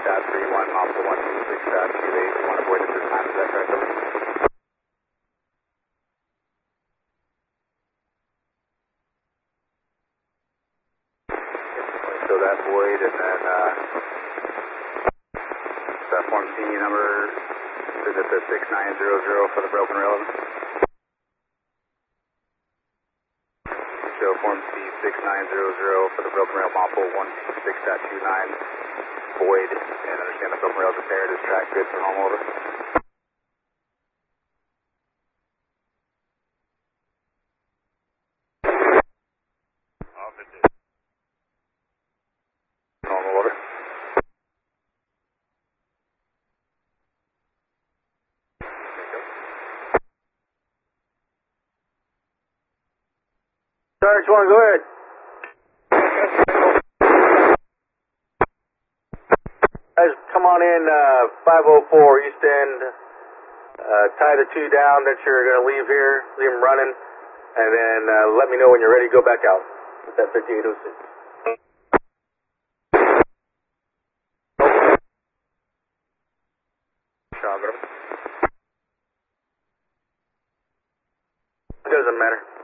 31, Alpha 126.28. You want to avoid at this time, is that correct? So that void, and then platform C number, is it the 6900 for the broken rail? Show form C 6900 for the broken rail Mopple 126.29, void, and understand the broken rail is repaired, is track good for home over. Normal over. Sarge, you want to go ahead? Guys, come on in 504 East End. Tie the two down that you're going to leave here. Leave them running. And then let me know when you're ready to go back out with that 5806. It doesn't matter.